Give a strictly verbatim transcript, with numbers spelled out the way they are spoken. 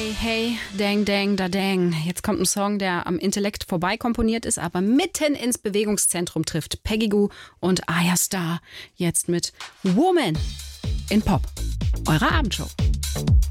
Hey, hey, dang, dang, da, dang. Jetzt kommt ein Song, der am Intellekt vorbei komponiert ist, aber mitten ins Bewegungszentrum trifft. Peggy Gou und Aya Star. Jetzt mit Woman in Pop. Eure Abendshow.